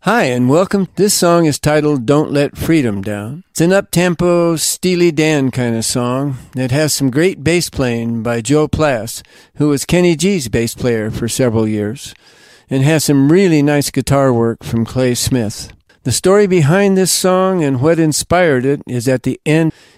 Hi, and welcome. This song is titled Don't Let Freedom Down. It's an up-tempo, Steely Dan kind of song that has some great bass playing by Joe Plass, who was Kenny G's bass player for several years, and has some really nice guitar work from Clay Smith. The story behind this song and what inspired it is at the end,